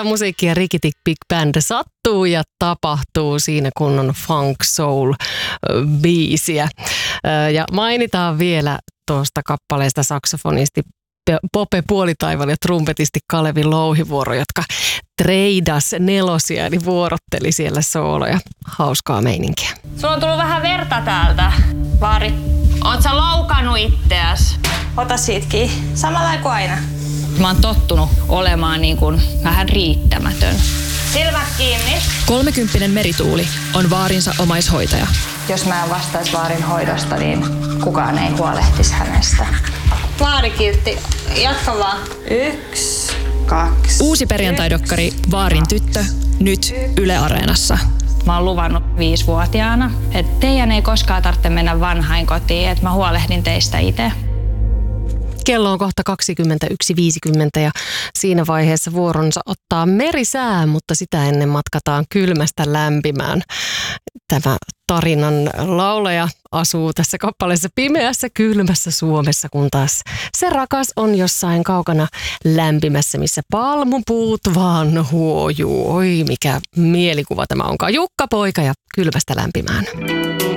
Parasta musiikkia Rikitik Big Band sattuu ja tapahtuu siinä, kun on funk soul biisiä. Ja mainitaan vielä tuosta kappaleesta saksofonisti Pope Puolitaival ja trumpetisti Kalevi Louhivuoro, jotka treidas nelosia, eli vuorotteli siellä sooloja. Hauskaa meininkiä. Sulla on tullut vähän verta täältä, Vaari. Oot sä loukannut itseäs? Ota siitä kiinni. Samalla kuin aina. Mä oon tottunut olemaan niin kuin vähän riittämätön. Silmät kiinni. 30 Merituuli on Vaarinsa omaishoitaja. Jos mä en vastaisi Vaarin hoidosta, niin kukaan ei huolehtisi hänestä. Vaarikiltti, jatka vaan. 1, 2. Uusi perjantaidokkari Vaarin tyttö, nyt Yle Areenassa. Mä oon luvannut 5-vuotiaana, että teidän ei koskaan tarvitse mennä vanhainkotiin, että mä huolehdin teistä itse. Kello on kohta 21.50 ja siinä vaiheessa vuoronsa ottaa merisää, mutta sitä ennen matkataan kylmästä lämpimään. Tämä tarinan laulaja asuu tässä kappaleessa pimeässä kylmässä Suomessa, kun taas se rakas on jossain kaukana lämpimässä, missä palmupuut vaan huojuu. Oi, mikä mielikuva tämä onkaan. Jukka Poika ja kylmästä lämpimään.